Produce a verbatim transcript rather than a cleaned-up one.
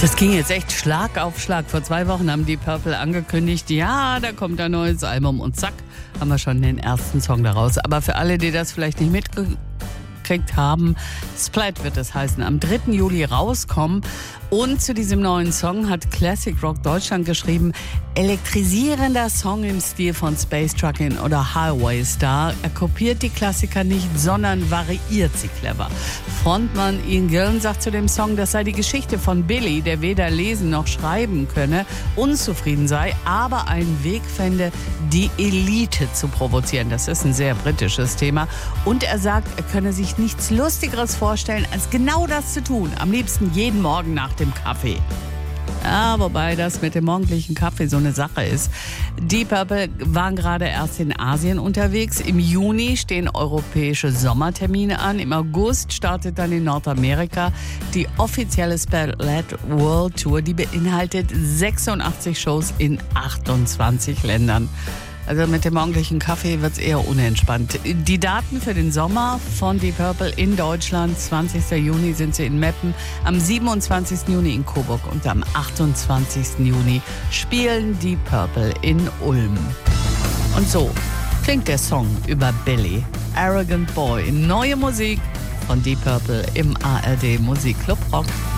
Das ging jetzt echt Schlag auf Schlag. Vor zwei Wochen haben die Purple angekündigt, ja, da kommt ein neues Album und zack, haben wir schon den ersten Song daraus. Aber für alle, die das vielleicht nicht mitgekriegt haben, Splat wird es heißen, am dritten Juli rauskommen. Und zu diesem neuen Song hat Classic Rock Deutschland geschrieben, elektrisierender Song im Stil von Space Truckin' oder Highway Star. Er kopiert die Klassiker nicht, sondern variiert sie clever. Frontmann Ian Gillan sagt zu dem Song, das sei die Geschichte von Billy, der weder lesen noch schreiben könne, unzufrieden sei, aber einen Weg fände, die Elite zu provozieren. Das ist ein sehr britisches Thema. Und er sagt, er könne sich nichts Lustigeres vorstellen, als genau das zu tun. Am liebsten jeden Morgen nach dem Kaffee. Ja, wobei das mit dem morgendlichen Kaffee so eine Sache ist. Die Purple waren gerade erst in Asien unterwegs. Im Juni stehen europäische Sommertermine an. Im August startet dann in Nordamerika die offizielle Splat World Tour. Die beinhaltet sechsundachtzig Shows in achtundzwanzig Ländern. Also mit dem morgendlichen Kaffee wird es eher unentspannt. Die Daten für den Sommer von Deep Purple in Deutschland, zwanzigsten Juni sind sie in Meppen, am siebenundzwanzigsten Juni in Coburg und am achtundzwanzigsten Juni spielen Deep Purple in Ulm. Und so klingt der Song über Billy, Arrogant Boy. Neue Musik von Deep Purple im A R D Musikclub Rock.